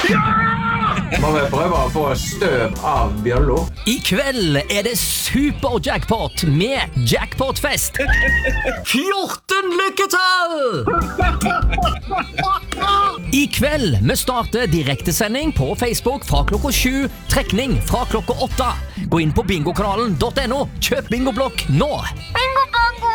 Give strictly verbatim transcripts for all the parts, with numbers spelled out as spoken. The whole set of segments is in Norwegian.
Må vi prøve å få støv av bjøllo? I kveld er det super-jackpot med jackpotfest. fjorten lykketall! I kveld vi starter direktesending på Facebook fra klokka sju, trekning fra klokka åtte. Gå inn på bingokanalen punktum no, kjøp bingoblokk nå. Bingo bongo!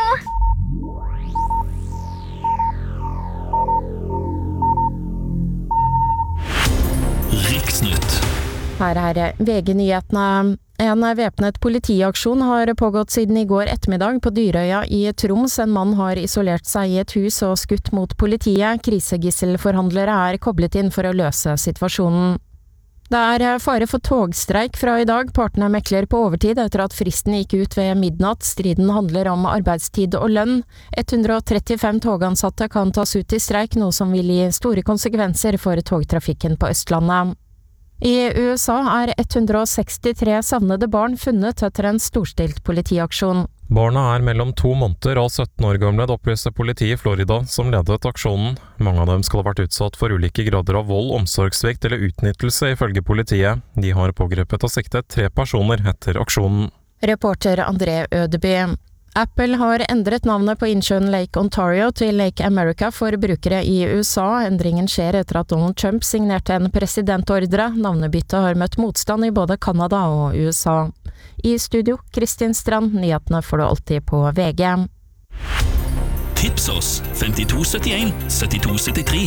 Riksnytt. Her er V G-nyhetene. En væpnet politiaksjon har pågått siden i går ettermiddag på Dyrøya i Troms. En mann har isolert seg i et hus og skutt mot politiet. Krisegisselforhandlere er koblet inn for å løse situasjonen. Det er fare for togstreik fra i dag. Partene mekler på overtid etter at fristen gikk ut ved midnatt. Striden handler om arbeidstid og lønn. ett hundre og trettifem togansatte kan tas ut i streik, noe som vil gi store konsekvenser for togtrafikken på Østlandet. I U S A er ett hundre og sekstitre savnede barn funnet etter en storstilt politiaksjon. Barna er mellom to måneder og sytten år gamle, det opplyser politiet i Florida, som ledet aksjonen. Mange av dem skal ha vært utsatt for ulike grader av vold, omsorgssvikt eller utnyttelse, ifølge politiet. De har pågrepet og siktet tre personer etter aksjonen. Reporter André Ødeby. Apple har endret navnet på innsjøen Lake Ontario til Lake America for brukere i U S A. Endringen skjer etter at Donald Trump signerte en presidentordre. Navnebyttet har møtt motstand i både Kanada og U S A. I studio, Kristin Strand. Nyhetene får du alltid på V G. Tips oss femtito syttien syttito syttitre.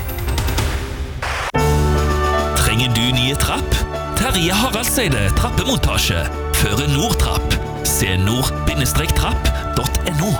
Trenger du nye trapp? Terje Haraldseide trappemontasje. Føre Nordtrapp. Se nord trapp punktum no.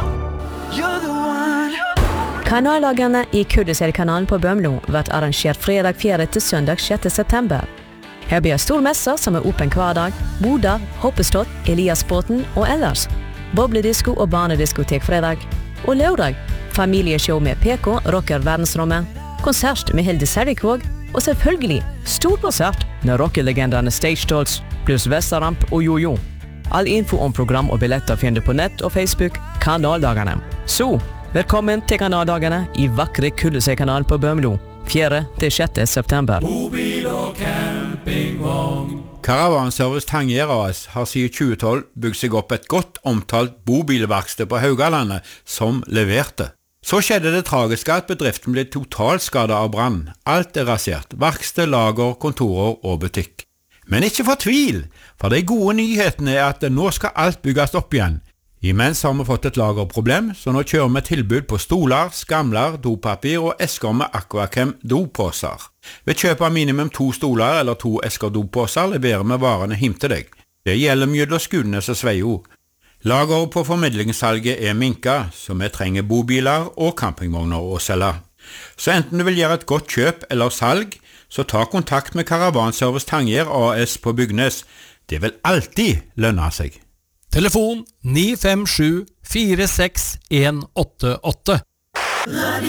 Kanallagene i Kurdiselkanalen på Bømlo vært arrangert fredag fjerde til søndag sjette september. Her blir stor messer som er åpen hver dag, boder, hoppestått, Eliasbåten og ellers. Bobledisko og barnediskotek fredag. Og lørdag, familieshow med P K, rocker verdensrommet, konsert med Hilde Serikvåg, og selvfølgelig stor konsert med rockelegenderne Stage Dolls, pluss Vestaramp og Jojo. All info om program og billetter finner du på nett og Facebook Kanaldagene. Så, velkommen til Kanaldagene i vakre Kullesekanal på Bømlo, fjerde til sjette september. Mobil og campingvogn. Caravanservice Tangier A S har siden tjue tolv bygd seg opp et godt omtalt bobilverksted på Haugalandet som leverte. Så skjedde det tragiske at bedriften ble totalskadet av brann. Alt er rasert. Verksted, lager, kontorer og butikk. Men ikke fortvil, for de gode nyhetene er at nå skal alt bygges opp igjen. Imens har vi fått et lagerproblem, så nå kjører vi tilbud på stoler, skamler, dopapir og esker med Aquachem dopåser. Ved kjøp av minimum to stoler eller to esker dopåser leverer vi varene hjem til deg. Det gjelder mye Skudenes og Sveio. Lageret på formidlingssalget er minka, så vi trenger bobiler og campingvogner å selge. Så enten du vil gjøre et godt kjøp eller salg, så ta kontakt med Caravanservice Tangier A S på Bygnes. Det vil alltid lønne seg. Telefon ni fem sju fire seks en åtte åtte. Radio